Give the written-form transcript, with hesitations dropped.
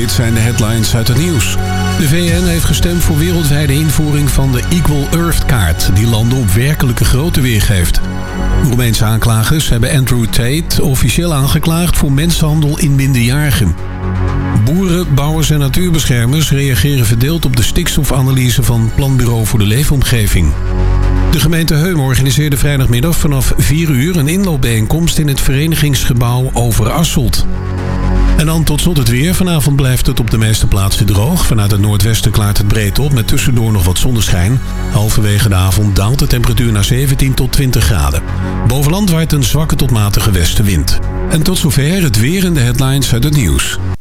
Dit zijn de headlines uit het nieuws. De VN heeft gestemd voor wereldwijde invoering van de Equal Earth kaart, die landen op werkelijke grootte weergeeft. Roemeense aanklagers hebben Andrew Tate officieel aangeklaagd voor mensenhandel in minderjarigen. Boeren, bouwers en natuurbeschermers reageren verdeeld op de stikstofanalyse van Planbureau voor de Leefomgeving. De gemeente Heum organiseerde vrijdagmiddag vanaf 4 uur een inloopbijeenkomst in het verenigingsgebouw Overasselt. En dan tot slot het weer. Vanavond blijft het op de meeste plaatsen droog. Vanuit het noordwesten klaart het breed op met tussendoor nog wat zonneschijn. Halverwege de avond daalt de temperatuur naar 17 tot 20 graden. Boven land waait een zwakke tot matige westenwind. En tot zover het weer en de headlines uit het nieuws.